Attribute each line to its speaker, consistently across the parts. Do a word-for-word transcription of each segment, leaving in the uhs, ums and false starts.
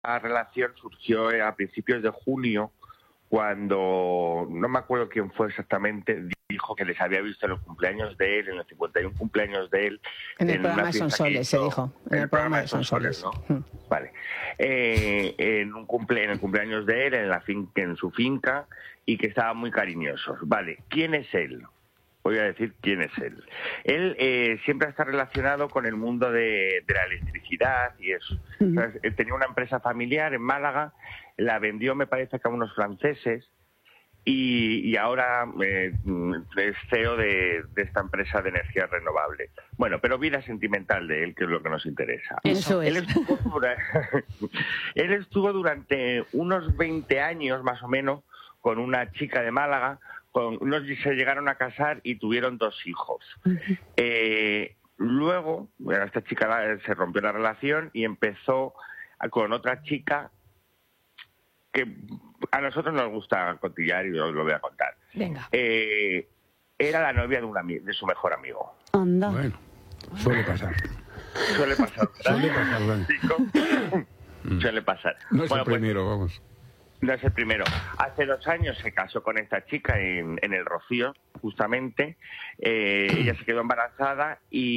Speaker 1: relación surgió a principios de junio, cuando, no me acuerdo quién fue exactamente, dijo que les había visto en los cumpleaños de él, en los cincuenta y uno cumpleaños de él.
Speaker 2: En el
Speaker 1: en
Speaker 2: programa
Speaker 1: una
Speaker 2: de
Speaker 1: fiesta
Speaker 2: Sonsoles,
Speaker 1: que
Speaker 2: se
Speaker 1: hizo-
Speaker 2: dijo. En
Speaker 1: En
Speaker 2: el programa de Sonsoles.
Speaker 1: ¿no?
Speaker 2: Mm.
Speaker 1: Vale. Eh, en, un cumple, en el cumpleaños de él, en, la fin, en su finca, y que estaban muy cariñosos. Vale, ¿quién es él? Voy a decir quién es él. Él eh, siempre está relacionado con el mundo de, de la electricidad y eso.
Speaker 2: Ujú.
Speaker 1: O sea, él tenía una empresa familiar en Málaga, la vendió, me parece, que a unos franceses, y, y ahora eh, es C E O de, de esta empresa de energía renovable. Bueno, pero vida sentimental de él, que es lo que nos interesa.
Speaker 2: Eso
Speaker 1: Él
Speaker 2: es.
Speaker 1: estuvo, dura- él estuvo durante unos veinte años, más o menos, con una chica de Málaga. Con, unos se llegaron a casar y tuvieron dos hijos. Eh, luego, bueno, esta chica la- se rompió la relación y empezó a- con otra chica que a nosotros nos gusta cotillar y os lo voy a contar.
Speaker 3: Venga.
Speaker 1: Eh, era la novia de, un ami- de su mejor amigo.
Speaker 4: Anda.
Speaker 5: Bueno, suele pasar.
Speaker 1: Suele pasar, ¿verdad?
Speaker 5: Suele pasar, Dani.
Speaker 1: Chico? Suele pasar.
Speaker 5: No es
Speaker 1: Bueno,
Speaker 5: el
Speaker 1: pues,
Speaker 5: primero, vamos.
Speaker 1: no es el primero. Hace dos años se casó con esta chica en, en el Rocío, justamente. Eh, ella se quedó embarazada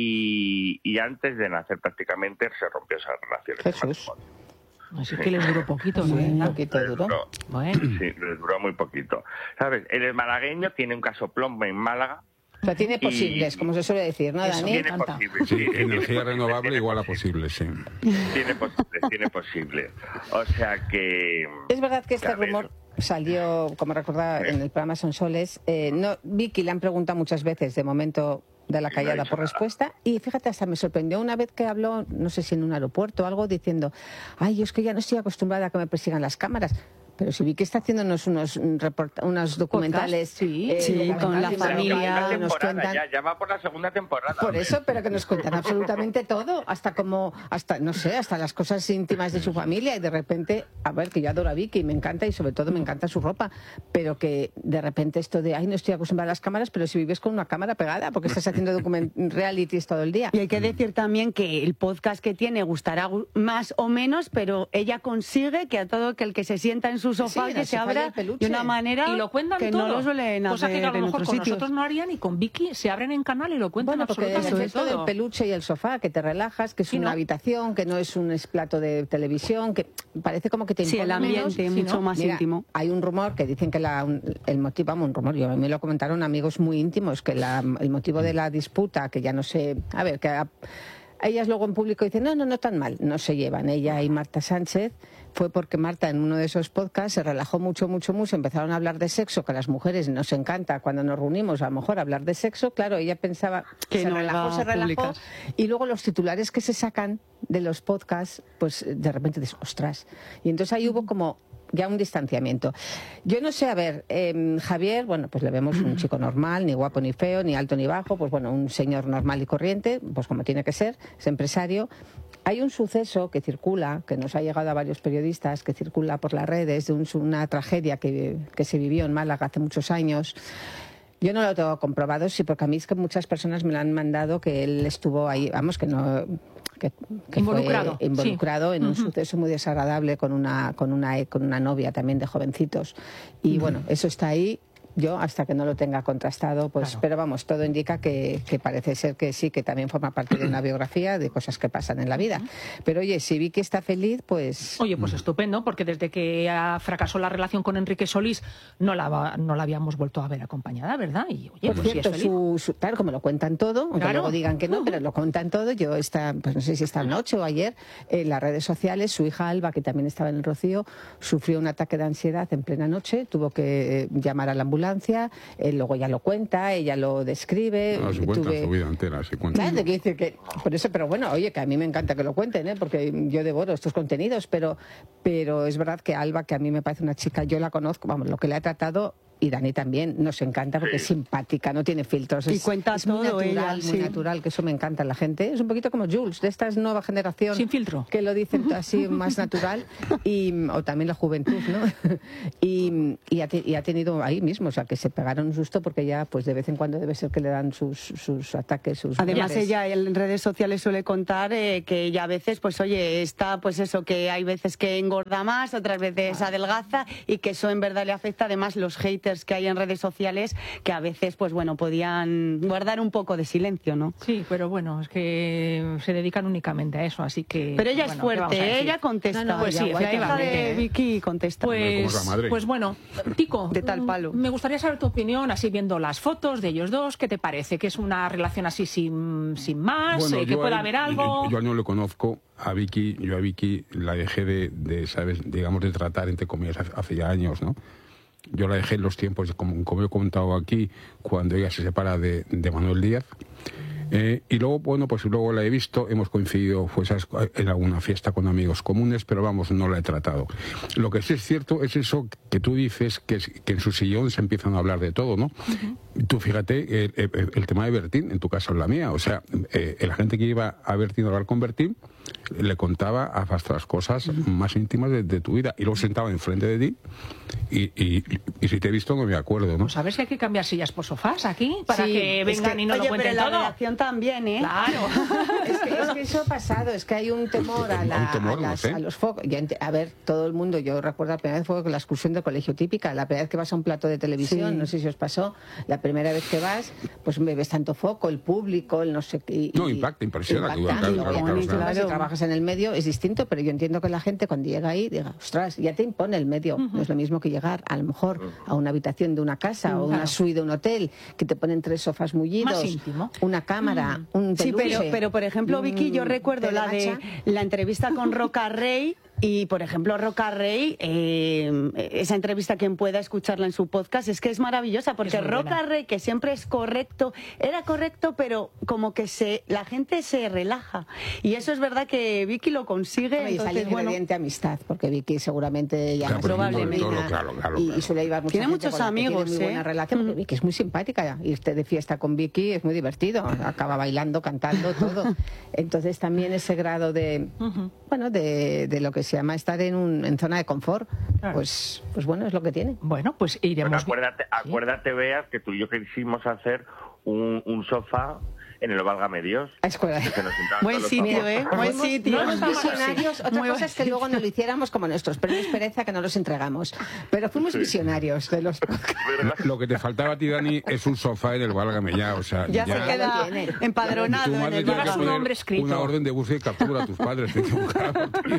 Speaker 1: y, y antes de nacer prácticamente se rompió esa relación. ese
Speaker 2: Jesús.
Speaker 1: matrimonio.
Speaker 3: Así que les duró poquito, ¿no?
Speaker 2: Sí, un
Speaker 3: Venga.
Speaker 2: poquito
Speaker 1: Les
Speaker 2: duro.
Speaker 1: duró-
Speaker 3: Bueno.
Speaker 1: Sí, les duró muy poquito. ¿Sabes? Él es malagueño, tiene un casoplón en Málaga.
Speaker 2: O sea, tiene
Speaker 1: Y-
Speaker 2: posibles, como se suele decir, ¿no,
Speaker 3: Eso,
Speaker 2: Dani?
Speaker 3: me
Speaker 1: Tiene
Speaker 3: encanta.
Speaker 1: posible.
Speaker 5: Sí,
Speaker 1: tiene
Speaker 5: energía
Speaker 1: posible,
Speaker 5: renovable
Speaker 1: tiene
Speaker 5: igual a
Speaker 1: posible.
Speaker 5: posible, sí.
Speaker 1: Tiene posible, tiene posible. O sea que...
Speaker 2: Es verdad que este
Speaker 1: a ver,
Speaker 2: rumor salió, como recordaba, en el programa Sonsoles. Eh, no, Vicky le han preguntado muchas veces, de momento, de la
Speaker 1: Y no ha
Speaker 2: callada
Speaker 1: dicho
Speaker 2: por
Speaker 1: nada.
Speaker 2: respuesta. Y fíjate, hasta me sorprendió una vez que habló, no sé si en un aeropuerto o algo, diciendo, ay, yo es que ya no estoy acostumbrada a que me persigan las cámaras. Pero si Vicky está haciéndonos unos, mm, report- unos documentales.
Speaker 3: sí.
Speaker 2: eh,
Speaker 4: Sí,
Speaker 2: documentales
Speaker 4: con la
Speaker 2: de
Speaker 1: Pero
Speaker 4: familia,
Speaker 1: una
Speaker 2: nos
Speaker 1: temporada,
Speaker 2: cuentan.
Speaker 1: ya, ya va por la segunda temporada.
Speaker 2: Por eso, pero que nos cuentan absolutamente todo, hasta como, hasta, no sé, hasta las cosas íntimas de su familia, y de repente, a ver, que yo adoro a Vicky, me encanta, y sobre todo me encanta su ropa, pero que de repente esto de, ay, no estoy acostumbrada a las cámaras, pero si vives con una cámara pegada, porque estás haciendo document realities todo el día.
Speaker 4: Y hay que decir también que el podcast que tiene gustará gu- más o menos, pero ella consigue que a todo que el que se sienta en su sofá
Speaker 2: Sí, en
Speaker 4: que
Speaker 2: el
Speaker 4: se
Speaker 2: sofá y
Speaker 4: abra
Speaker 2: el peluche.
Speaker 4: de una manera
Speaker 3: Y lo cuentan
Speaker 4: que
Speaker 3: todo.
Speaker 4: no lo suelen
Speaker 3: Cosa
Speaker 4: hacer
Speaker 3: que a lo
Speaker 4: en
Speaker 3: mejor
Speaker 4: otros
Speaker 3: con
Speaker 4: sitios.
Speaker 3: nosotros no harían, y con Vicky se abren en canal y lo cuentan
Speaker 2: Bueno, porque el
Speaker 3: absolutamente
Speaker 2: efecto del
Speaker 3: todo.
Speaker 2: peluche y el sofá, que te relajas, que es
Speaker 3: Sí,
Speaker 2: una
Speaker 3: ¿no?
Speaker 2: habitación, que no es un plato de televisión, que parece como que te
Speaker 4: Sí, el
Speaker 2: impone menos.
Speaker 4: ambiente
Speaker 3: sí,
Speaker 4: mucho
Speaker 3: ¿no?
Speaker 4: más
Speaker 2: Mira,
Speaker 4: íntimo.
Speaker 2: hay un rumor que dicen que la, un- el motivo, vamos, un rumor, yo a mí me lo comentaron amigos muy íntimos, que la- el motivo de la disputa, que ya no sé, a ver, que a- ellas luego en público dicen, no, no, no tan mal, no se llevan, ella y Marta Sánchez, fue porque Marta en uno de esos podcasts se relajó mucho, mucho, mucho, empezaron a hablar de sexo, que a las mujeres nos encanta cuando nos reunimos a lo mejor hablar de sexo, claro, ella pensaba
Speaker 4: Que
Speaker 2: se
Speaker 4: no
Speaker 2: relajó,
Speaker 4: iba
Speaker 2: se
Speaker 4: a
Speaker 2: relajó,
Speaker 4: publicar.
Speaker 2: y luego los titulares que se sacan de los podcasts, pues de repente dices, ostras, y entonces ahí hubo como ya un distanciamiento. Yo no sé, a ver, eh, Javier, bueno, pues le vemos un chico normal, ni guapo ni feo, ni alto ni bajo, pues bueno, un señor normal y corriente, pues como tiene que ser, es empresario. Hay un suceso que circula, que nos ha llegado a varios periodistas, que circula por las redes, de un- una tragedia que, que se vivió en Málaga hace muchos años. Yo no lo tengo comprobado, sí, porque a mí es que muchas personas me lo han mandado que él estuvo ahí, vamos, que no... Que, que
Speaker 3: Involucrado,
Speaker 2: fue involucrado
Speaker 3: sí.
Speaker 2: en un
Speaker 3: Ujú.
Speaker 2: suceso muy desagradable con una, con una, con una novia también de jovencitos. Y bueno, eso está ahí. Yo, hasta que no lo tenga contrastado, pues,
Speaker 3: Claro.
Speaker 2: pero vamos, todo indica que, que parece ser que sí, que también forma parte de una biografía de cosas que pasan en la vida. Pero oye, si Vicky está feliz, pues...
Speaker 3: Oye, pues estupendo, porque desde que ah, fracasó la relación con Enrique Solís no la, va- no la habíamos vuelto a ver acompañada, ¿verdad? Y oye,
Speaker 2: Por
Speaker 3: pues si
Speaker 2: cierto,
Speaker 3: es feliz.
Speaker 2: su, su- claro, como lo cuentan todo, aunque
Speaker 3: Claro.
Speaker 2: luego digan que no, pero lo cuentan todo. Yo esta, pues no sé si esta noche o ayer, en las redes sociales, su hija Alba, que también estaba en el Rocío, sufrió un ataque de ansiedad en plena noche, tuvo que eh, llamar a la ambulancia, eh, luego ya lo cuenta, ella lo describe.
Speaker 5: No, se cuenta
Speaker 2: tuve-
Speaker 5: su vida entera, se cuenta.
Speaker 2: Claro, te quiero decir que, por eso, pero bueno, oye, que a mí me encanta que lo cuenten, ¿eh? Porque yo devoro estos contenidos, pero, pero es verdad que Alba, que a mí me parece una chica, yo la conozco, vamos, lo que le ha tratado y Dani también, nos encanta porque
Speaker 1: Sí.
Speaker 2: es simpática, no tiene filtros.
Speaker 4: Y
Speaker 2: es,
Speaker 4: cuenta
Speaker 2: es muy
Speaker 4: todo
Speaker 2: natural,
Speaker 4: ella,
Speaker 2: muy
Speaker 4: sí.
Speaker 2: natural, que eso me encanta en la gente. Es un poquito como Jules, de esta nueva generación.
Speaker 3: Sin filtro.
Speaker 2: Que lo dicen así más natural, y, o también la juventud, ¿no? Y, y, ha, te- y ha tenido ahí mismo, o sea, que se pegaron un susto porque ya, pues de vez en cuando debe ser que le dan sus, sus ataques, sus...
Speaker 4: Además,
Speaker 2: golpes.
Speaker 4: ella en redes sociales suele contar eh, que ella a veces, pues oye, está, pues eso, que hay veces que engorda más, otras veces adelgaza, y que eso en verdad le afecta. Además, los haters que hay en redes sociales, que a veces, pues bueno, podían guardar un poco de silencio, ¿no?
Speaker 3: Sí, pero bueno, es que se dedican únicamente a eso, así que...
Speaker 4: Pero ella
Speaker 3: bueno,
Speaker 4: es
Speaker 3: ¿qué vamos a
Speaker 4: fuerte,
Speaker 3: decir?
Speaker 4: ella contesta.
Speaker 2: No, no,
Speaker 3: pues
Speaker 2: ella
Speaker 3: sí,
Speaker 2: guay,
Speaker 4: la hija de
Speaker 3: efectivamente.
Speaker 4: Vicky contesta.
Speaker 3: Pues,
Speaker 5: Como la madre.
Speaker 3: pues bueno, Tico,
Speaker 4: De tal
Speaker 3: mm,
Speaker 4: palo.
Speaker 3: me gustaría saber tu opinión, así viendo las fotos de ellos dos, ¿qué te parece? ¿Que es una relación así sin, sin más?
Speaker 5: Bueno,
Speaker 3: eh, ¿Que
Speaker 5: yo
Speaker 3: pueda
Speaker 5: a-
Speaker 3: haber algo?
Speaker 5: Yo, yo no lo conozco a Vicky, yo a Vicky la dejé de, de, ¿sabes? Digamos, de tratar, entre comillas, hace, hace ya años, ¿no? Yo la dejé en los tiempos, como, como he contado aquí, cuando ella se separa de, de Manuel Díaz. Eh, y luego, bueno, pues luego la he visto, hemos coincidido pues, en alguna fiesta con amigos comunes, pero vamos, no la he tratado. Lo que sí es cierto es eso que tú dices, que, es- que en su sillón se empiezan a hablar de todo, ¿no? Uh-huh. Tú fíjate, el, el, el tema de Bertín, en tu caso es la mía, o sea, eh, la gente que iba a Bertín a hablar con Bertín, le contaba hasta las cosas uh-huh. más íntimas de, de tu vida, y luego sentaba enfrente de ti, y, y, y si te he visto no me acuerdo, ¿no?
Speaker 3: Pues a ver si hay que cambiar sillas por sofás aquí, para
Speaker 4: Sí,
Speaker 3: que
Speaker 4: es
Speaker 3: vengan
Speaker 4: que,
Speaker 3: y no
Speaker 4: oye,
Speaker 3: lo cuenten
Speaker 4: pero la
Speaker 3: todo.
Speaker 4: relación también, ¿eh?
Speaker 3: Claro.
Speaker 2: Es que, es que eso ha pasado, es que hay un temor a, la,
Speaker 5: Un temor,
Speaker 2: a, las-
Speaker 5: no sé.
Speaker 2: a los focos. Ya ent- A ver, todo el mundo, yo recuerdo la primera vez fue con la excursión de colegio típica, la primera vez que vas a un plato de televisión,
Speaker 4: Sí.
Speaker 2: no sé si os pasó, la primera vez que vas, pues me ves tanto foco, el público, el no sé qué. y-
Speaker 5: No,
Speaker 2: y-
Speaker 5: impacta, impresiona,
Speaker 2: impacta,
Speaker 5: claro,
Speaker 2: y
Speaker 5: claro,
Speaker 2: luego
Speaker 5: claro,
Speaker 2: ya
Speaker 5: claro.
Speaker 2: Si trabajas en el medio es distinto, pero yo entiendo que la gente cuando llega ahí diga, ostras, ya te impone el medio. No es lo mismo que llegar a lo mejor a una habitación de una casa o una
Speaker 3: Claro.
Speaker 2: suite de un hotel, que te ponen tres sofás mullidos,
Speaker 3: Más íntimo.
Speaker 2: una cámara, un
Speaker 4: Sí,
Speaker 2: peluche.
Speaker 4: pero, pero por ejemplo, Vicky, yo
Speaker 2: un
Speaker 4: recuerdo la de
Speaker 2: telemacha.
Speaker 4: la entrevista con Roca Rey. Y, por ejemplo, Roca Rey, eh, esa entrevista, quien pueda escucharla en su podcast, es que es maravillosa, porque
Speaker 3: Es muy
Speaker 4: Roca
Speaker 3: buena.
Speaker 4: Rey, que siempre es correcto, era correcto, pero como que se la gente se relaja. Y eso es verdad que Vicky lo consigue.
Speaker 2: Hombre, y sale
Speaker 4: Entonces, bueno,
Speaker 2: ingrediente amistad, porque Vicky seguramente ya
Speaker 5: Claro,
Speaker 2: más
Speaker 5: pero
Speaker 4: probablemente.
Speaker 5: todo, claro, claro,
Speaker 2: y,
Speaker 5: claro.
Speaker 2: y suele llevar mucha
Speaker 4: Tiene
Speaker 2: gente
Speaker 4: muchos
Speaker 2: con la que tiene
Speaker 4: amigos,
Speaker 2: muy buena
Speaker 4: ¿eh?
Speaker 2: relación, porque
Speaker 4: Mm.
Speaker 2: Vicky es muy simpática. Irte de fiesta con Vicky es muy divertido. Acaba bailando, cantando, todo. Entonces también ese grado de,
Speaker 3: Ujú.
Speaker 2: bueno, de, de lo que se llama estar en, un, en zona de confort,
Speaker 3: Claro.
Speaker 2: pues, pues bueno, es lo que tiene.
Speaker 3: Bueno, pues
Speaker 1: Bueno,
Speaker 3: iremos...
Speaker 1: acuérdate, acuérdate, Beas, que tú y yo quisimos hacer un, un sofá en el Válgame Dios.
Speaker 2: A escuela.
Speaker 1: Que nos sentaban
Speaker 4: Buen
Speaker 1: todos los
Speaker 4: sitio,
Speaker 1: papás.
Speaker 4: ¿eh? Buen
Speaker 2: Fuimos-
Speaker 4: sitio.
Speaker 2: fuimos
Speaker 3: No está mal
Speaker 2: visionarios. Otra
Speaker 4: Muy
Speaker 2: cosa es que
Speaker 4: buen
Speaker 2: luego no lo hiciéramos como nuestros premios Pereza, que no los entregamos. Pero fuimos
Speaker 1: Sí.
Speaker 2: visionarios de los
Speaker 5: Lo que te faltaba a ti, Dani, es un sofá en el Válgame ya, o sea,
Speaker 4: Ya,
Speaker 2: Ya
Speaker 4: se queda
Speaker 2: lo tiene.
Speaker 4: empadronado
Speaker 5: tu
Speaker 4: en
Speaker 5: madre
Speaker 4: el
Speaker 5: tiene que
Speaker 3: Llevas un
Speaker 4: Málaga.
Speaker 5: poner
Speaker 3: nombre escrito.
Speaker 5: una orden de búsqueda y captura a tus padres. Te equivocaron por ti.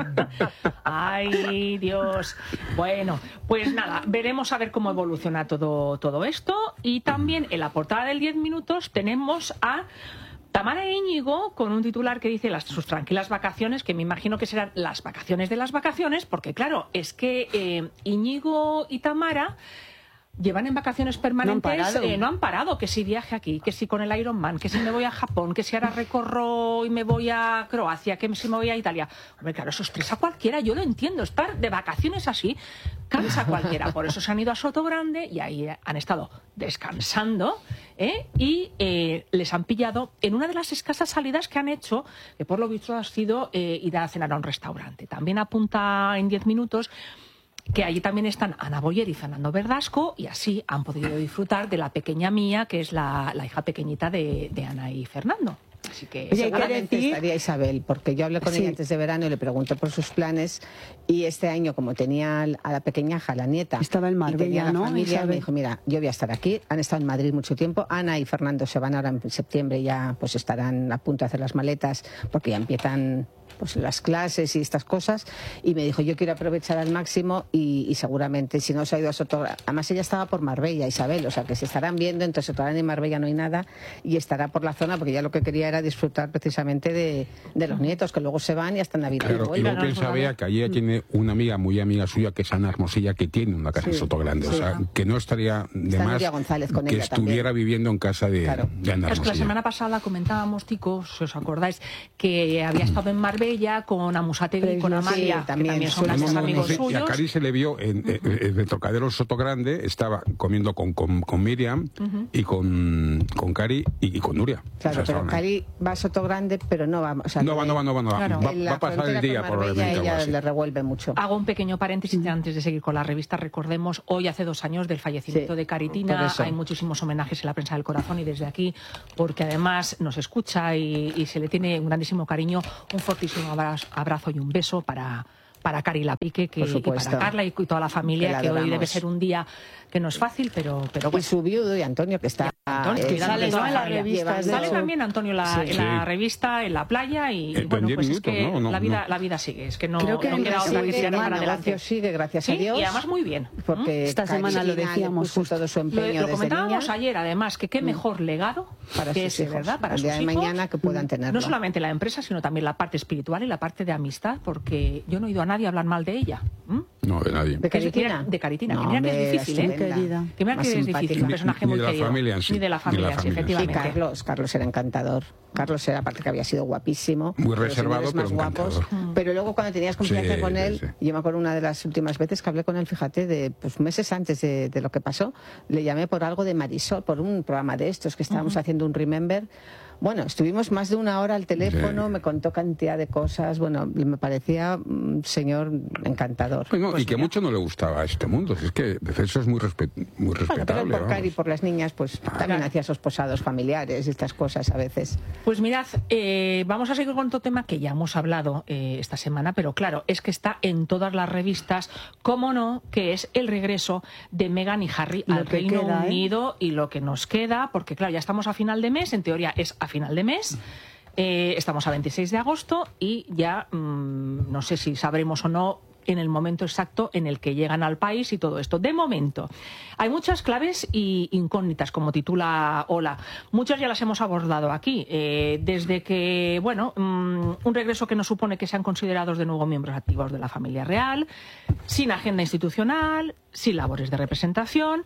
Speaker 3: Ay, Dios. Bueno, pues nada, veremos a ver cómo evoluciona todo, todo esto. Y también en la portada del diez minutos tenemos a Tamara e Íñigo con un titular que dice las, sus tranquilas vacaciones, que me imagino que serán las vacaciones de las vacaciones, porque claro, es que eh, Íñigo y Tamara llevan en vacaciones permanentes,
Speaker 4: No han parado.
Speaker 3: eh, no han parado, que si viaje aquí, que si con el Ironman, que si me voy a Japón, que si ahora recorro y me voy a Croacia, que si me voy a Italia. Hombre, claro, eso estresa a cualquiera, yo lo entiendo, estar de vacaciones así cansa a cualquiera, por eso se han ido a Sotogrande y ahí han estado descansando, ¿eh? Y eh, les han pillado en una de las escasas salidas que han hecho, que por lo visto ha sido eh, ir a cenar a un restaurante. También apunta en diez minutos que allí también están Ana Boyer y Fernando Verdasco, y así han podido disfrutar de la pequeña Mía, que es la, la hija pequeñita de, de Ana y Fernando. Así que
Speaker 4: Oye, hay que
Speaker 2: seguramente
Speaker 4: decir-
Speaker 2: estaría Isabel, porque yo hablé con
Speaker 4: Sí.
Speaker 2: ella antes de verano y le pregunté por sus planes, y este año, como tenía a la pequeñaja, la nieta,
Speaker 4: Estaba en
Speaker 2: y
Speaker 4: Marbella,
Speaker 2: tenía la
Speaker 4: ¿no,
Speaker 2: familia,
Speaker 4: Isabel?
Speaker 2: me dijo, mira, yo voy a estar aquí, han estado en Madrid mucho tiempo, Ana y Fernando se van ahora en septiembre, ya pues estarán a punto de hacer las maletas, porque ya empiezan pues las clases y estas cosas, y me dijo, yo quiero aprovechar al máximo, y, y seguramente si no se ha ido a Sotogrande, además ella estaba por Marbella, Isabel, o sea que se estarán viendo, entre Sotogrande y Marbella no hay nada, y estará por la zona, porque ya lo que quería era disfrutar precisamente de, de los nietos, que luego se van y hasta en Navidad
Speaker 5: Claro, y
Speaker 2: vuelven.
Speaker 5: luego piensa, Bea, que allí ella tiene una amiga muy amiga suya, que es Ana Hermosilla, que tiene una casa
Speaker 2: Sí,
Speaker 5: en Sotogrande. O
Speaker 2: sí.
Speaker 5: sea, que no estaría de
Speaker 2: Está
Speaker 5: más
Speaker 2: Nuria González con
Speaker 5: que
Speaker 2: ella
Speaker 5: estuviera
Speaker 2: también.
Speaker 5: viviendo en casa de,
Speaker 2: Claro.
Speaker 5: de Ana
Speaker 3: Es que la
Speaker 5: Hermosilla.
Speaker 3: semana pasada comentábamos, Tico, si os acordáis, que había estado en Marbella ella, con Amusategui y con Amalia,
Speaker 2: sí, también,
Speaker 3: que también son
Speaker 2: sí.
Speaker 3: grandes
Speaker 5: No, no, no,
Speaker 3: amigos
Speaker 5: sí,
Speaker 3: suyos.
Speaker 5: y a Cari se le vio en, en, en el Trocadero Soto Grande, estaba comiendo con, con, con Miriam uh-huh. y con, con Cari y, y con Nuria.
Speaker 2: Claro,
Speaker 5: o sea,
Speaker 2: pero Cari va a Soto Grande, pero no va, o sea,
Speaker 5: no va, no va, no va, no va.
Speaker 3: Claro.
Speaker 5: Va, va a pasar el día probablemente.
Speaker 2: Ella le revuelve mucho.
Speaker 3: Hago un pequeño paréntesis mm. antes de seguir con la revista. Recordemos, hoy hace dos años del fallecimiento sí, de Caritina, hay muchísimos homenajes en la prensa del corazón y desde aquí, porque además nos escucha y, y se le tiene un grandísimo cariño, un fortísimo abrazo, abrazo y un beso para... para Cari Lapique, que, y para Carla y, y toda la familia, que, que hoy debe ser un día que no es fácil, pero, pero bueno.
Speaker 2: Y su viudo y Antonio, que está...
Speaker 3: Antonio,
Speaker 2: eh,
Speaker 3: sale, ¿no? en la revista. Sale también Antonio la, sí. en la revista, en la playa, y, y bueno, pues es que no, no, la, vida, no. la vida sigue, es que no,
Speaker 2: Creo que
Speaker 3: no queda otra que tirar para adelante.
Speaker 2: Sigue, gracias
Speaker 3: sí,
Speaker 2: a Dios.
Speaker 3: Y además muy bien.
Speaker 2: Porque
Speaker 3: ¿Mm?
Speaker 2: esta semana lo decíamos, puso todo su empeño.
Speaker 3: Lo, lo comentábamos niña. ayer, además, que qué mejor legado
Speaker 2: para
Speaker 3: que
Speaker 2: sus
Speaker 3: ese, ¿verdad? Para
Speaker 2: el día
Speaker 3: sus
Speaker 2: de
Speaker 3: hijos,
Speaker 2: mañana que puedan tenerlo.
Speaker 3: No solamente la empresa, sino también la parte espiritual y la parte de amistad, porque yo no he oído a nadie hablar mal de ella. ¿Mm?
Speaker 5: No, de nadie.
Speaker 2: ¿De Caritina?
Speaker 3: De Caritina,
Speaker 2: no,
Speaker 3: que mira que es difícil, ¿eh?
Speaker 2: Querida.
Speaker 3: Que mira que es difícil, un personaje muy querido.
Speaker 5: Ni de la familia en sí.
Speaker 3: Ni de la familia, sí, efectivamente.
Speaker 2: Y Carlos, Carlos era encantador. Carlos era, aparte que había sido guapísimo.
Speaker 5: Muy reservado, pero
Speaker 2: guapos.
Speaker 5: encantador.
Speaker 2: Pero luego cuando tenías confianza
Speaker 5: sí,
Speaker 2: con él,
Speaker 5: sí.
Speaker 2: yo me acuerdo una de las últimas veces que hablé con él, fíjate, de pues, meses antes de, de lo que pasó, le llamé por algo de Marisol, por un programa de estos que estábamos uh-huh. haciendo un Remember. Bueno, estuvimos más de una hora al teléfono, sí. me contó cantidad de cosas, bueno, me parecía un señor encantador.
Speaker 5: Bueno,
Speaker 2: pues
Speaker 5: y que
Speaker 2: mira.
Speaker 5: mucho no le gustaba a este mundo, es que eso es muy, respet muy respetable.
Speaker 2: Bueno, pero por Cari y por las niñas, pues ah, también hacía sus posados familiares y estas cosas a veces.
Speaker 3: Pues mirad, eh, vamos a seguir con otro tema que ya hemos hablado eh, esta semana, pero claro, es que está en todas las revistas, cómo no, que es el regreso de Meghan y Harry lo al Reino queda, Unido ¿eh? y lo que nos queda, porque claro, ya estamos a final de mes, en teoría es a final de mes, eh, estamos a veintiséis de agosto y ya mmm, no sé si sabremos o no en el momento exacto en el que llegan al país y todo esto. De momento, hay muchas claves y incógnitas, como titula Hola. Muchas ya las hemos abordado aquí. Eh, desde que, bueno, mmm, un regreso que no supone que sean considerados de nuevo miembros activos de la familia real, sin agenda institucional, sin labores de representación.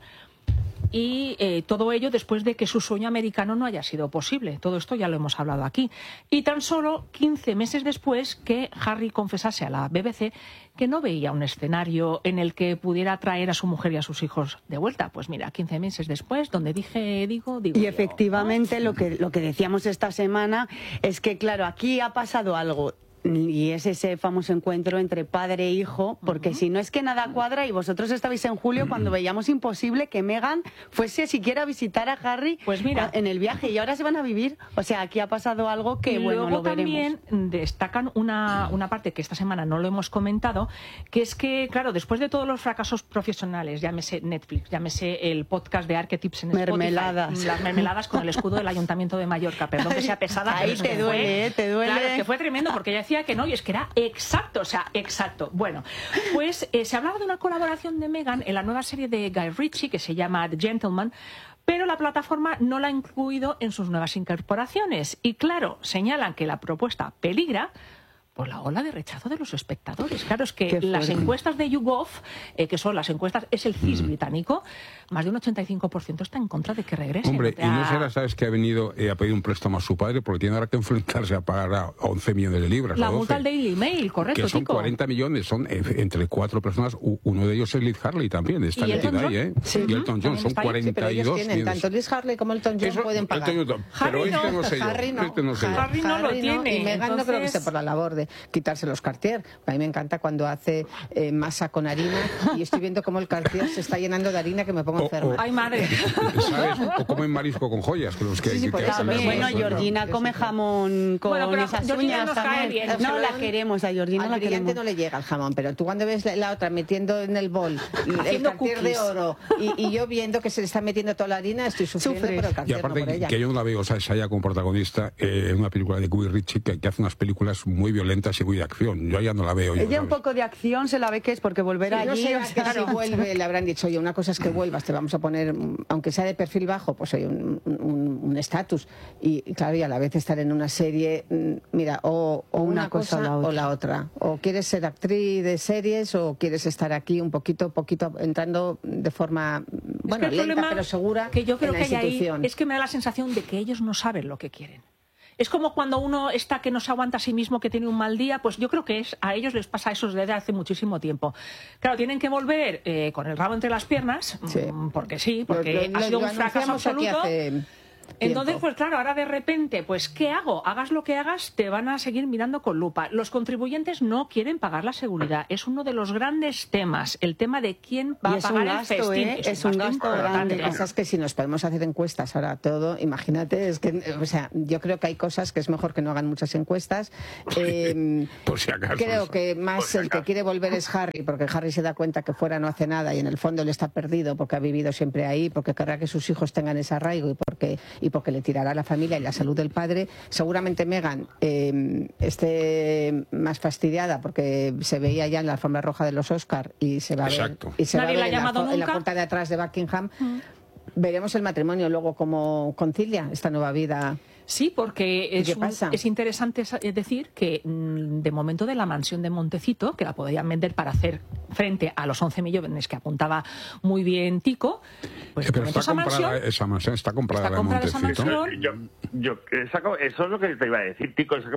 Speaker 3: Y eh, todo ello después de que su sueño americano no haya sido posible. Todo esto ya lo hemos hablado aquí. Y tan solo quince meses después que Harry confesase a la B B C que no veía un escenario en el que pudiera traer a su mujer y a sus hijos de vuelta. Pues mira, quince meses después, donde dije, digo, digo.
Speaker 4: Y
Speaker 3: yo,
Speaker 4: efectivamente
Speaker 3: ¿no?
Speaker 4: lo que, lo que decíamos esta semana es que, claro, aquí ha pasado algo. Y es ese famoso encuentro entre padre e hijo, porque uh-huh. si no es que nada cuadra, y vosotros estabais en julio cuando veíamos imposible que Meghan fuese siquiera a visitar a Harry
Speaker 3: pues mira,
Speaker 4: en el viaje, y ahora se van a vivir. O sea, aquí ha pasado algo que,
Speaker 3: y
Speaker 4: bueno,
Speaker 3: luego
Speaker 4: lo veremos.
Speaker 3: También destacan una, una parte que esta semana no lo hemos comentado, que es que, claro, después de todos los fracasos profesionales, llámese Netflix, llámese el podcast de Archetypes en
Speaker 4: mermeladas.
Speaker 3: Spotify, las mermeladas con el escudo del Ayuntamiento de Mallorca, perdón que sea pesada.
Speaker 4: Ahí te duele,
Speaker 3: fue,
Speaker 4: ¿eh? Te duele.
Speaker 3: Claro, es que fue tremendo, porque ella decía que no, y es que era exacto, o sea, exacto. Bueno, pues eh, se hablaba de una colaboración de Meghan en la nueva serie de Guy Ritchie que se llama The Gentleman, pero la plataforma no la ha incluido en sus nuevas incorporaciones. Y claro, señalan que la propuesta peligra por la ola de rechazo de los espectadores. Claro, es que las encuestas de YouGov, eh, que son las encuestas, es el C I S mm. británico, más de un ochenta y cinco por ciento está en contra de que regrese.
Speaker 5: Hombre,
Speaker 3: ¿no?
Speaker 5: y no será, sabes, que ha venido eh, a pedir un préstamo a su padre porque tiene ahora que enfrentarse a pagar a once millones de libras.
Speaker 3: La multa al Daily Mail, correcto,
Speaker 5: que son
Speaker 3: chico.
Speaker 5: cuarenta millones, son eh, entre cuatro personas, uno de ellos es Liz Harley también, está metida ahí, ¿eh?
Speaker 2: Sí.
Speaker 5: Y Elton John, son cuarenta y dos.
Speaker 2: Sí, pero tienen, tanto Liz Harley como Elton John
Speaker 5: Eso,
Speaker 2: pueden pagar.
Speaker 5: Elton,
Speaker 3: Harry
Speaker 5: pero
Speaker 3: no,
Speaker 5: este no sé yo.
Speaker 2: Harry no,
Speaker 5: este no, sé
Speaker 3: Harry
Speaker 5: yo.
Speaker 3: no lo
Speaker 2: Harry
Speaker 3: tiene.
Speaker 2: Y Meghan
Speaker 3: entonces...
Speaker 2: no creo que esté por la labor de quitarse los Cartier. A mí me encanta cuando hace eh, masa con harina y estoy viendo cómo el Cartier se está llenando de harina que me pongo
Speaker 5: O-
Speaker 2: enferma.
Speaker 5: o-
Speaker 3: Ay, madre.
Speaker 5: ¿Sabes? O comen marisco con joyas. Que los que,
Speaker 2: Sí, sí,
Speaker 5: que-
Speaker 2: por
Speaker 5: que
Speaker 2: eso
Speaker 5: hacen
Speaker 2: también.
Speaker 5: las
Speaker 4: Bueno,
Speaker 5: cosas, ¿no?
Speaker 4: Georgina come jamón con
Speaker 3: Bueno, pero
Speaker 4: esas
Speaker 3: Georgina
Speaker 4: uñas
Speaker 3: nos cae
Speaker 4: también.
Speaker 3: bien.
Speaker 4: No, la queremos, a Georgina
Speaker 2: Al
Speaker 4: la
Speaker 2: brillante
Speaker 4: queremos.
Speaker 2: no le llega el jamón, pero tú cuando ves la, la otra metiendo en el bol el
Speaker 3: Haciendo
Speaker 2: Cartier de
Speaker 3: cookies.
Speaker 2: oro y, y yo viendo que se le está metiendo toda la harina, estoy sufriendo
Speaker 4: Sufres.
Speaker 2: por el
Speaker 5: Y
Speaker 2: Cartier,
Speaker 5: aparte
Speaker 2: no por ella.
Speaker 5: que yo no la veo, o sea, es ella como protagonista eh, en una película de Guy Ritchie que, que hace unas películas muy violentas y muy de acción. Yo ya no la veo. yo,
Speaker 4: Ella un
Speaker 5: ¿sabes?
Speaker 4: poco de acción se la ve que es porque volver
Speaker 2: Sí, no
Speaker 4: allí...
Speaker 2: sé,
Speaker 4: o
Speaker 2: que
Speaker 4: sea,
Speaker 2: si vuelve le habrán dicho, oye, una cosa es que vuelvas, te vamos a poner, mm, aunque sea de perfil bajo, pues oye, un estatus. Y, y claro, y a la vez estar en una serie, mm, mira, o, o una,
Speaker 4: una
Speaker 2: cosa,
Speaker 4: cosa o la
Speaker 2: o
Speaker 4: otra.
Speaker 2: la otra. O quieres ser actriz de series o quieres estar aquí un poquito, poquito, entrando de forma, bueno,
Speaker 3: Es que el
Speaker 2: lenta
Speaker 3: problema
Speaker 2: pero segura
Speaker 3: que yo creo
Speaker 2: en la
Speaker 3: que hay ahí
Speaker 2: institución.
Speaker 3: es que me da la sensación de que ellos no saben lo que quieren. es como cuando uno está que no se aguanta a sí mismo, que tiene un mal día, pues yo creo que es a ellos les pasa eso desde hace muchísimo tiempo. Claro, tienen que volver eh, con el rabo entre las piernas, sí. porque sí, porque
Speaker 2: lo, lo,
Speaker 3: ha sido
Speaker 2: lo
Speaker 3: un fracaso absoluto. Entonces, pues claro, ahora de repente, pues ¿qué hago? Hagas lo que hagas, te van a seguir mirando con lupa. Los contribuyentes no quieren pagar la seguridad. Es uno de los grandes temas, el tema de quién va a pagar
Speaker 4: gasto,
Speaker 3: el festín.
Speaker 4: ¿eh? Es, es un gasto, gasto grande.
Speaker 2: Lo que pasa es que si nos podemos hacer encuestas ahora todo, imagínate, es que, o sea, yo creo que hay cosas que es mejor que no hagan muchas encuestas. Eh,
Speaker 5: Por si acaso.
Speaker 2: Creo que más si el que quiere volver es Harry, porque Harry se da cuenta que fuera no hace nada y en el fondo él está perdido porque ha vivido siempre ahí, porque querrá que sus hijos tengan ese arraigo y porque, y porque le tirará la familia y la salud del padre. Seguramente Meghan eh, esté más fastidiada porque se veía ya en la alfombra roja de los Oscar y se va a ver, y se va a ver en, la, en la puerta de atrás de Buckingham. Mm. Veremos el matrimonio luego cómo concilia esta nueva vida.
Speaker 3: Sí, porque es, un, es interesante decir que de momento de la mansión de Montecito, que la podían vender para hacer frente a los once millones que apuntaba muy bien Tico, pues
Speaker 5: eh, pero está
Speaker 3: esa,
Speaker 5: comprada,
Speaker 3: mansión,
Speaker 5: esa mansión está comprada
Speaker 3: está
Speaker 5: de
Speaker 3: comprada
Speaker 5: Montecito.
Speaker 3: Esa mansión.
Speaker 1: Yo, yo, esa, eso es lo que te iba a decir, Tico. ¿Esa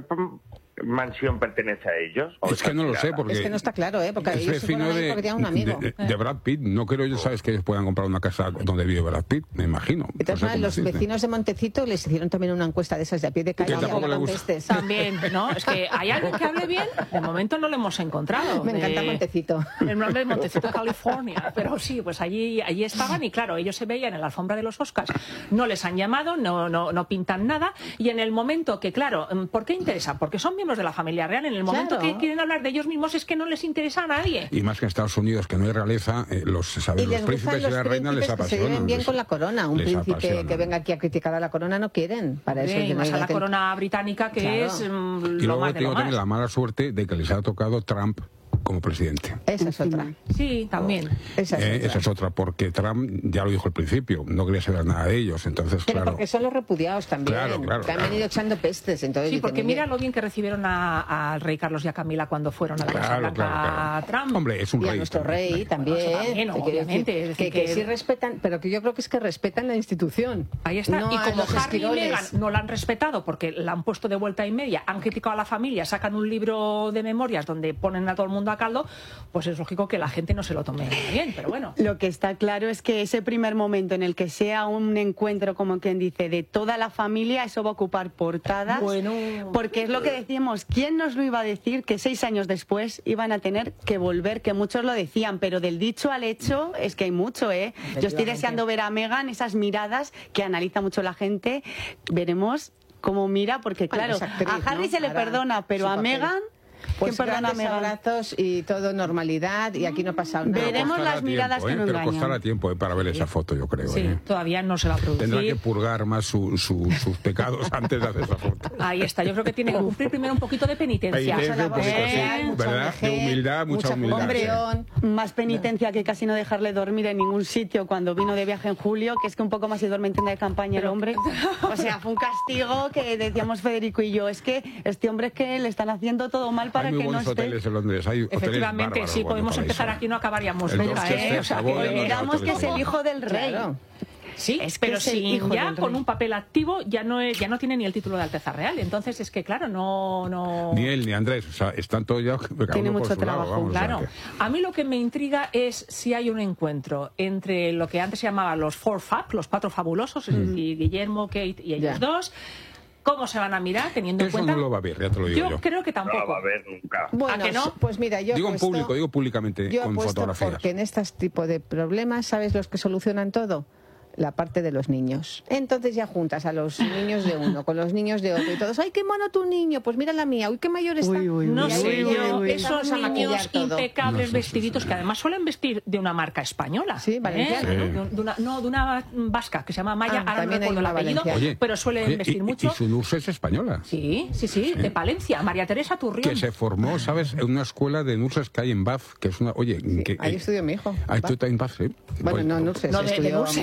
Speaker 1: mansión pertenece a ellos?
Speaker 5: Es que no lo sé, porque
Speaker 2: es que no está claro, ¿eh? Porque
Speaker 5: es
Speaker 2: ellos se fueron ahí porque tienen un amigo.
Speaker 5: De, de, de Brad Pitt. No creo yo, sabes, que ellos puedan comprar una casa donde vive Brad Pitt, me imagino.
Speaker 2: Entonces, no sé los existe. Vecinos de Montecito les hicieron también una encuesta de esas de a pie de calle.
Speaker 3: También, ¿no? Es que hay alguien que hable bien, de momento no lo hemos encontrado.
Speaker 2: Me encanta
Speaker 3: de...
Speaker 2: Montecito.
Speaker 3: El nombre de Montecito, California. Pero sí, pues allí, allí estaban y claro, ellos se veían en la alfombra de los Oscars. No les han llamado, no, no, no pintan nada. Y en el momento que, claro, ¿por qué interesa? Porque son miembros de la familia real. En el momento claro. que quieren hablar de ellos mismos es que no les interesa a nadie.
Speaker 5: Y más que en Estados Unidos, que no hay realeza, eh, los, ¿sabes? los príncipes y la reina les apasionan.
Speaker 2: Se lleven bien
Speaker 5: les,
Speaker 2: con la corona. Un príncipe apasionan. Que venga aquí a criticar a la corona no quieren. Para eso
Speaker 3: y más a la corona británica que claro. es mm,
Speaker 5: y
Speaker 3: lo
Speaker 5: luego
Speaker 3: más de
Speaker 5: tengo
Speaker 3: lo
Speaker 5: también
Speaker 3: más.
Speaker 5: la mala suerte de que les ha tocado Trump como presidente.
Speaker 2: Esa es otra.
Speaker 3: Sí, también.
Speaker 2: Esa es,
Speaker 5: eh,
Speaker 2: otra.
Speaker 5: esa es otra, porque Trump ya lo dijo al principio, no quería saber nada de ellos, entonces
Speaker 2: Pero
Speaker 5: claro.
Speaker 2: porque son los repudiados también,
Speaker 5: claro, claro,
Speaker 2: que han
Speaker 5: claro.
Speaker 2: venido echando pestes. Entonces
Speaker 3: sí, porque
Speaker 2: dicen,
Speaker 3: mira lo bien que recibieron al rey Carlos y a Camila cuando fueron a la Casa
Speaker 5: claro,
Speaker 3: Blanca
Speaker 5: claro, claro.
Speaker 3: Trump.
Speaker 5: Hombre, es un
Speaker 2: y
Speaker 5: rey.
Speaker 2: a nuestro
Speaker 5: también.
Speaker 2: rey también.
Speaker 3: también obviamente.
Speaker 2: Decir,
Speaker 3: es decir,
Speaker 2: que,
Speaker 3: que,
Speaker 2: que sí respetan, pero que yo creo que es que respetan la institución.
Speaker 3: Ahí está.
Speaker 2: No
Speaker 3: y como Harry y Meghan
Speaker 2: esquiroles.
Speaker 3: no la han respetado porque la han puesto de vuelta y media, han criticado a la familia, sacan un libro de memorias donde ponen a todo el mundo a caldo, pues es lógico que la gente no se lo tome bien, pero bueno.
Speaker 4: Lo que está claro es que ese primer momento en el que sea un encuentro, como quien dice, de toda la familia, eso va a ocupar portadas.
Speaker 3: Bueno.
Speaker 4: Porque es lo que decíamos, ¿quién nos lo iba a decir que seis años después iban a tener que volver? Que muchos lo decían, pero del dicho al hecho es que hay mucho, ¿eh? Yo estoy deseando ver a Meghan, esas miradas que analiza mucho la gente. Veremos cómo mira, porque claro,
Speaker 2: bueno, actriz,
Speaker 4: a Harry
Speaker 2: ¿no?
Speaker 4: se le
Speaker 2: Hará
Speaker 4: perdona, pero a Meghan...
Speaker 2: Pues
Speaker 4: perdona,
Speaker 2: grandes abrazos y todo normalidad y aquí no ha pasado nada.
Speaker 4: Veremos las miradas
Speaker 5: tiempo,
Speaker 4: que
Speaker 5: ¿eh?
Speaker 4: no
Speaker 5: Pero
Speaker 4: engañan.
Speaker 5: costará tiempo ¿eh? para ver esa foto, yo creo.
Speaker 3: Sí,
Speaker 5: ¿eh?
Speaker 3: todavía no se va a producir.
Speaker 5: Tendrá que purgar más su, su, sus pecados antes de hacer esa foto.
Speaker 3: Ahí está, yo creo que tiene que cumplir primero un poquito de penitencia.
Speaker 5: Penitencia, un poquito, sí,
Speaker 2: mucha
Speaker 5: ¿verdad?
Speaker 2: O N G,
Speaker 5: De humildad, mucha,
Speaker 2: mucha
Speaker 5: humildad.
Speaker 2: hombreón.
Speaker 5: Sí.
Speaker 4: Más penitencia que casi no dejarle dormir en ningún sitio cuando vino de viaje en julio, que es que un poco más se duerme en tienda de campaña el hombre. O sea, fue un castigo que decíamos Federico y yo, es que este hombre es que le están haciendo todo mal para
Speaker 5: Hay muy
Speaker 4: que no
Speaker 5: buenos
Speaker 4: esté.
Speaker 5: hoteles en Londres, hay hoteles
Speaker 3: Efectivamente,
Speaker 5: bárbaros,
Speaker 3: sí,
Speaker 5: bueno,
Speaker 3: podemos
Speaker 5: para
Speaker 3: empezar
Speaker 5: eso.
Speaker 3: aquí, no acabaríamos
Speaker 5: El
Speaker 3: nunca,
Speaker 5: Dorchester,
Speaker 3: ¿eh? O sea, que
Speaker 5: Savoy,
Speaker 4: Olvidamos que es el hijo del rey.
Speaker 2: Claro.
Speaker 3: Sí,
Speaker 4: Es que
Speaker 3: pero
Speaker 4: es el
Speaker 3: sin
Speaker 4: hijo
Speaker 3: ya
Speaker 4: del
Speaker 3: con
Speaker 4: rey.
Speaker 3: un papel activo ya no es, ya no tiene ni el título de Alteza Real. Entonces es que claro, no no
Speaker 5: Ni él ni Andrés, o sea, están todos ya cada
Speaker 4: Tiene
Speaker 5: uno por
Speaker 4: mucho
Speaker 5: su lado,
Speaker 4: trabajo,
Speaker 5: vamos, o sea
Speaker 3: Claro,
Speaker 5: que-
Speaker 3: a mí lo que me intriga es si hay un encuentro entre lo que antes se llamaba los Four Fab, los cuatro fabulosos, es decir, Guillermo, Kate y ellos
Speaker 2: Ya.
Speaker 3: dos. ¿Cómo se van a mirar teniendo en
Speaker 5: Eso
Speaker 3: cuenta?
Speaker 5: no lo va a ver, ya te lo digo yo.
Speaker 3: Yo creo que
Speaker 1: No
Speaker 3: tampoco.
Speaker 1: la va a ver nunca.
Speaker 2: Bueno,
Speaker 3: ¿A que no?
Speaker 2: pues mira, yo
Speaker 5: Digo en
Speaker 2: apuesto-
Speaker 5: público, digo públicamente,
Speaker 2: yo
Speaker 5: con
Speaker 2: apuesto
Speaker 5: fotografías.
Speaker 2: porque en este tipo de problemas, ¿sabes los que solucionan todo? La parte de los niños. Entonces ya juntas a los niños de uno con los niños de otro y todos, ¡ay, qué mono tu niño! Pues mira la mía, ¡uy, qué mayor está!
Speaker 4: Uy, uy,
Speaker 3: No
Speaker 2: Y
Speaker 3: sé
Speaker 2: ahí
Speaker 3: yo,
Speaker 2: empezamos
Speaker 3: esos
Speaker 2: a maquillar
Speaker 3: niños
Speaker 2: todo.
Speaker 3: impecables
Speaker 5: No sé,
Speaker 3: vestiditos
Speaker 5: sí, sí.
Speaker 3: que además suelen vestir de una marca española.
Speaker 2: Sí, valenciana.
Speaker 3: ¿eh?
Speaker 5: Sí.
Speaker 3: De, de una, no, de una vasca que se llama Maya,
Speaker 2: Ah,
Speaker 3: ahora no
Speaker 2: también hay
Speaker 3: recuerdo el
Speaker 2: una
Speaker 3: apellido,
Speaker 2: valenciana.
Speaker 5: Oye,
Speaker 3: pero suelen
Speaker 5: oye,
Speaker 3: vestir
Speaker 5: y,
Speaker 3: mucho.
Speaker 5: Y su Nurse es española.
Speaker 3: Sí, sí, sí, de Palencia, María Teresa Turrión.
Speaker 5: Que se formó, ¿sabes?, en una escuela de nurses que hay en Bath, que es una... Oye, que,
Speaker 2: Ahí
Speaker 5: eh,
Speaker 2: estudió mi hijo.
Speaker 5: ahí
Speaker 2: Va.
Speaker 5: tú estás en Bath, ¿sí?
Speaker 2: Bueno,
Speaker 5: Pues-
Speaker 2: no, Nurses,
Speaker 3: No, de- de
Speaker 2: estudió...
Speaker 3: Nurses.
Speaker 5: Bueno, bueno,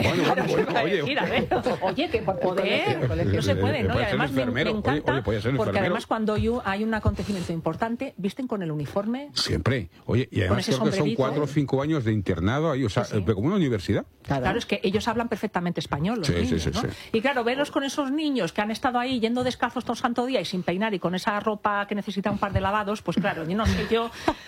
Speaker 5: Oye,
Speaker 3: Oye, a ver, oye, que por poder no se puede, ¿no? Y además me, me encanta,
Speaker 5: oye, oye,
Speaker 3: porque además cuando hay un acontecimiento importante, visten con el uniforme.
Speaker 5: Siempre. Oye, y además creo que son cuatro o cinco años de internado ahí, o sea, sí, sí. como una universidad.
Speaker 3: Claro. claro, es que ellos hablan perfectamente español, los sí, niños, sí, sí, ¿no? Sí. Y claro, verlos con esos niños que han estado ahí yendo descalzos todo el santo día y sin peinar y con esa ropa que necesita un par de lavados, pues claro, yo no sé yo,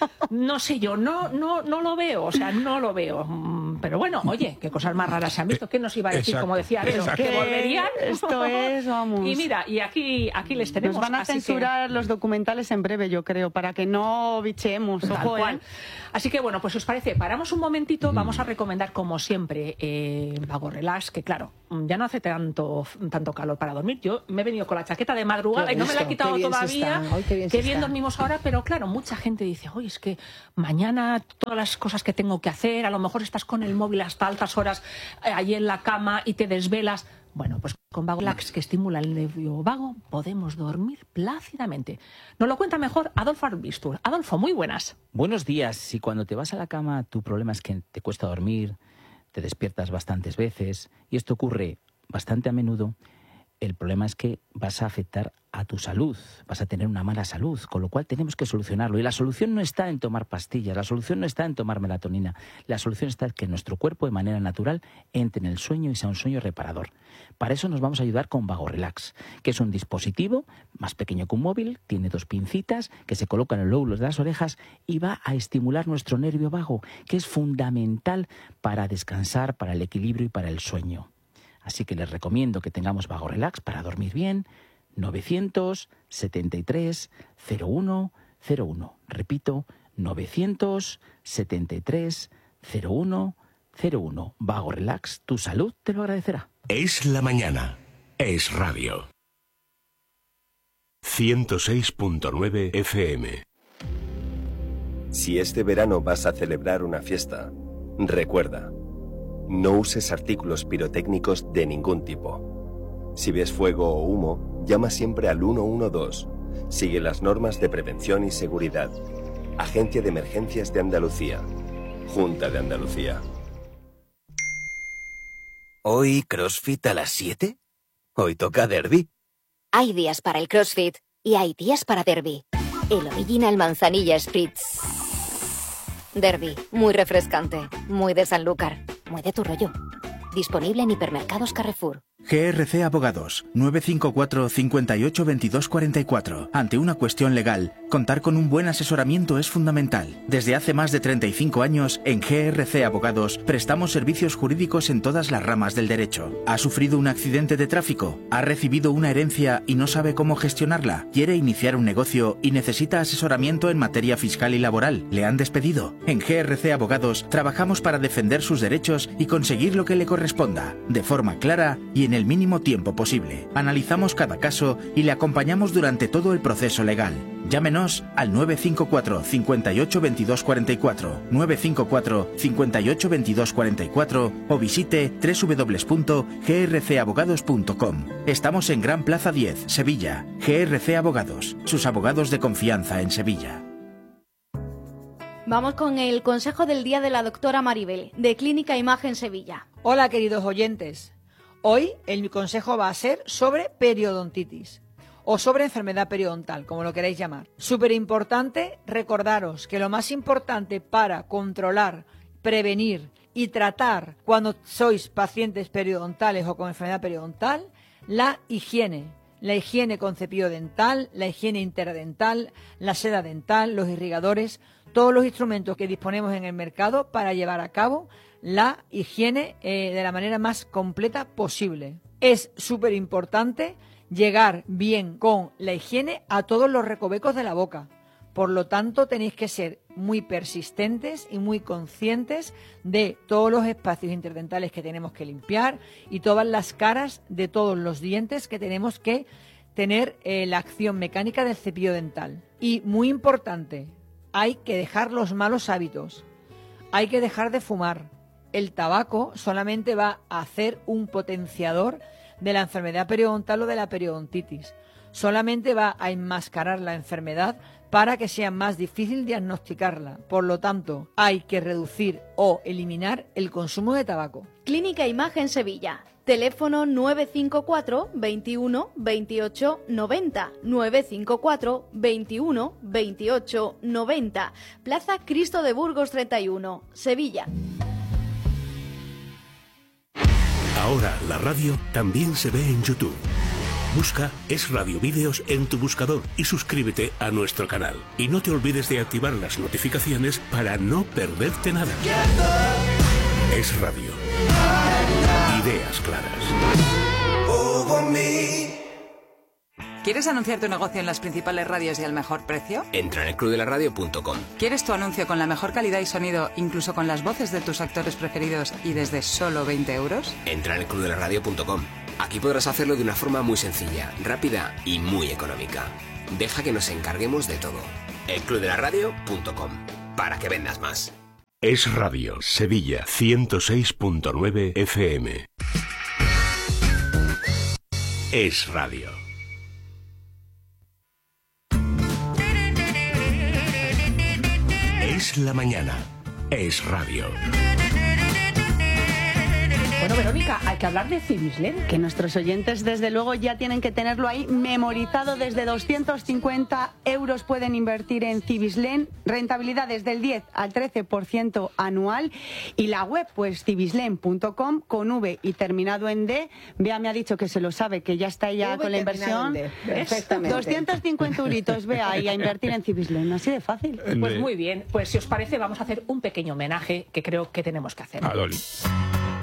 Speaker 3: no sé yo, no, no, no lo veo, o sea, no lo veo. Pero bueno, oye, qué cosas más raras se han visto. ¿Qué nos iba a decir? Exacto. Como decía Vero, que volverían.
Speaker 4: Esto es, vamos.
Speaker 3: Y mira, y aquí, aquí les tenemos.
Speaker 4: Nos van a censurar que... los documentales en breve, yo creo, para que no bicheemos. Ojo, ¿eh?
Speaker 3: Así que bueno, pues os parece, paramos un momentito, mm. vamos a recomendar como siempre eh, Vago Relax, que claro, ya no hace tanto tanto calor para dormir. Yo me he venido con la chaqueta de madrugada y no me la he quitado todavía. Hoy, qué bien, qué bien dormimos ahora, pero claro, mucha gente dice, oye, es que mañana todas las cosas que tengo que hacer, a lo mejor estás con el móvil hasta altas horas eh, allí en la cama y te desvelas. Bueno, pues con Vago Relax, que estimula el nervio vago, podemos dormir plácidamente. Nos lo cuenta mejor Adolfo Arbistur. Adolfo, muy buenas.
Speaker 6: Buenos días. Si cuando te vas a la cama tu problema es que te cuesta dormir, te despiertas bastantes veces, y esto ocurre bastante a menudo, el problema es que vas a afectar a tu salud, vas a tener una mala salud, con lo cual tenemos que solucionarlo. Y la solución no está en tomar pastillas, la solución no está en tomar melatonina, la solución está en que nuestro cuerpo de manera natural entre en el sueño y sea un sueño reparador. Para eso nos vamos a ayudar con Vago Relax, que es un dispositivo más pequeño que un móvil, tiene dos pincitas que se colocan en los lóbulos de las orejas y va a estimular nuestro nervio vago, que es fundamental para descansar, para el equilibrio y para el sueño. Así que les recomiendo que tengamos Vago Relax para dormir bien. novecientos setenta y tres cero uno cero uno. Repito, novecientos setenta y tres cero uno cero uno. Vago Relax, tu salud te lo agradecerá.
Speaker 7: Es la mañana. Es radio. ciento seis punto nueve F M.
Speaker 8: Si este verano vas a celebrar una fiesta, recuerda, no uses artículos pirotécnicos de ningún tipo. Si ves fuego o humo, llama siempre al uno uno dos. Sigue las normas de prevención y seguridad. Agencia de Emergencias de Andalucía. Junta de Andalucía.
Speaker 9: ¿Hoy CrossFit a las siete? ¿Hoy toca derbi?
Speaker 10: Hay días para el CrossFit y hay días para derbi. El Original Manzanilla Spritz. Derbi, muy refrescante, muy de Sanlúcar, muy de tu rollo. Disponible en hipermercados Carrefour.
Speaker 11: G R C Abogados, nueve cinco cuatro, cinco ocho, veintidós cuarenta y cuatro. Ante una cuestión legal, contar con un buen asesoramiento es fundamental. Desde hace más de treinta y cinco años, en G R C Abogados, prestamos servicios jurídicos en todas las ramas del derecho. ¿Ha sufrido un accidente de tráfico? ¿Ha recibido una herencia y no sabe cómo gestionarla? ¿Quiere iniciar un negocio y necesita asesoramiento en materia fiscal y laboral? ¿Le han despedido? En G R C Abogados, trabajamos para defender sus derechos y conseguir lo que le corresponda, de forma clara y en el mínimo tiempo posible. Analizamos cada caso y le acompañamos durante todo el proceso legal. Llámenos al nueve cinco cuatro, cinco ocho, veintidós cuarenta y cuatro, nueve cinco cuatro, cinco ocho, veintidós cuarenta y cuatro o visite doble u doble u doble u punto g r c abogados punto com. Estamos en Gran Plaza diez, Sevilla. G R C Abogados, sus abogados de confianza en Sevilla.
Speaker 12: Vamos con el consejo del día de la doctora Maribel, de Clínica Imagen Sevilla.
Speaker 13: Hola, queridos oyentes. Hoy el consejo va a ser sobre periodontitis o sobre enfermedad periodontal, como lo queráis llamar. Súper importante recordaros que lo más importante para controlar, prevenir y tratar cuando sois pacientes periodontales o con enfermedad periodontal, la higiene. La higiene con cepillo dental, la higiene interdental, la seda dental, los irrigadores, todos los instrumentos que disponemos en el mercado para llevar a cabo la higiene eh, de la manera más completa posible. Es súper importante llegar bien con la higiene a todos los recovecos de la boca. Por lo tanto, tenéis que ser muy persistentes y muy conscientes de todos los espacios interdentales que tenemos que limpiar y todas las caras de todos los dientes que tenemos que tener eh, la acción mecánica del cepillo dental. Y muy importante, hay que dejar los malos hábitos. Hay que dejar de fumar. El tabaco solamente va a hacer un potenciador de la enfermedad periodontal o de la periodontitis. Solamente va a enmascarar la enfermedad, para que sea más difícil diagnosticarla. Por lo tanto, hay que reducir o eliminar el consumo de tabaco.
Speaker 12: Clínica Imagen Sevilla. Teléfono nueve cinco cuatro, veintiuno, veintiocho, noventa, nueve cinco cuatro, veintiuno, veintiocho, noventa. Plaza Cristo de Burgos treinta y uno, Sevilla.
Speaker 7: Ahora la radio también se ve en YouTube. Busca Es Radio Vídeos en tu buscador y suscríbete a nuestro canal. Y no te olvides de activar las notificaciones para no perderte nada. Es Radio. Ideas claras.
Speaker 14: ¿Quieres anunciar tu negocio en las principales radios y al mejor precio?
Speaker 9: Entra en el club de la radio punto com.
Speaker 14: ¿Quieres tu anuncio con la mejor calidad y sonido, incluso con las voces de tus actores preferidos y desde solo veinte euros?
Speaker 9: Entra en el club de la radio punto com. Aquí podrás hacerlo de una forma muy sencilla, rápida y muy económica. Deja que nos encarguemos de todo. el club de la radio punto com. Para que vendas más.
Speaker 7: Es Radio, Sevilla, ciento seis punto nueve F M. Es Radio. Es la mañana. Es Radio.
Speaker 3: Bueno, Verónica, hay que hablar de Cibislen.
Speaker 4: Que nuestros oyentes, desde luego, ya tienen que tenerlo ahí memorizado. Desde doscientos cincuenta euros pueden invertir en Cibislen. Rentabilidades del diez al trece por ciento anual. Y la web, pues, cibislen punto com, con V y terminado en D. Bea me ha dicho que se lo sabe, que ya está ella con la inversión.
Speaker 2: Perfectamente.
Speaker 4: doscientos cincuenta euritos, Bea, y a invertir en Cibislen. Así de fácil.
Speaker 3: Pues muy bien. Pues si os parece, vamos a hacer un pequeño homenaje que creo que tenemos que hacer.
Speaker 5: A Dolly.